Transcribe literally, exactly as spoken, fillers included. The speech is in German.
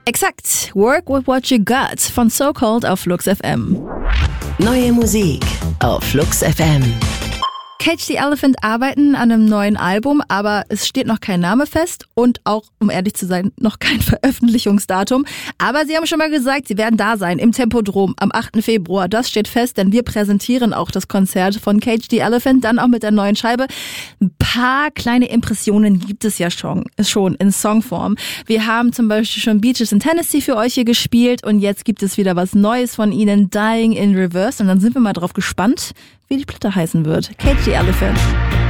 Exakt. Work with what you got von So Cold auf Flux F M. Neue Musik auf Flux F M. Cage the Elephant arbeiten an einem neuen Album, aber es steht noch kein Name fest und auch, um ehrlich zu sein, noch kein Veröffentlichungsdatum. Aber sie haben schon mal gesagt, sie werden da sein im Tempodrom am achten Februar. Das steht fest, denn wir präsentieren auch das Konzert von Cage the Elephant, dann auch mit der neuen Scheibe. Ein paar kleine Impressionen gibt es ja schon, schon in Songform. Wir haben zum Beispiel schon Beaches in Tennessee für euch hier gespielt und jetzt gibt es wieder was Neues von ihnen, Dying in Reverse. Und dann sind wir mal drauf gespannt, wie die Platte heißen wird. Cage the Elephant.